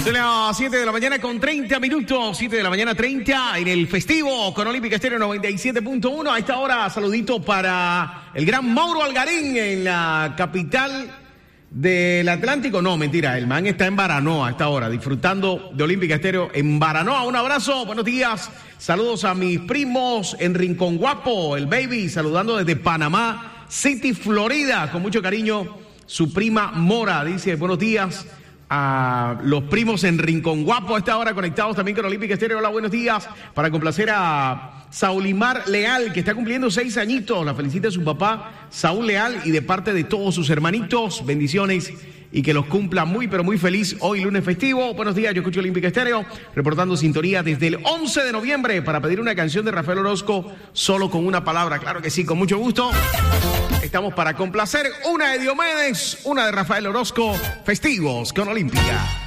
De las 7 de la mañana con 30 minutos, 7 de la mañana 30 en el festivo con Olímpica Estéreo 97.1. A esta hora, saludito para el gran Mauro Algarín en la capital del Atlántico. No, mentira, el man está en Baranoa a esta hora, disfrutando de Olímpica Estéreo en Baranoa. Un abrazo, buenos días, saludos a mis primos en Rincón Guapo, el baby, saludando desde Panamá City, Florida, con mucho cariño, su prima Mora, dice buenos días a los primos en Rincón Guapo a esta hora conectados también con Olímpica Estéreo. Hola, buenos días, para complacer a Saulimar Leal, que está cumpliendo 6 añitos, la felicita a su papá Saúl Leal y de parte de todos sus hermanitos, bendiciones y que los cumpla muy pero muy feliz hoy lunes festivo. Buenos días, yo escucho Olímpica Estéreo, reportando sintonía desde el 11 de noviembre para pedir una canción de Rafael Orozco, Solo con una palabra. Claro que sí, con mucho gusto. Estamos para complacer una de Diomedes, una de Rafael Orozco, festivos con Olímpica.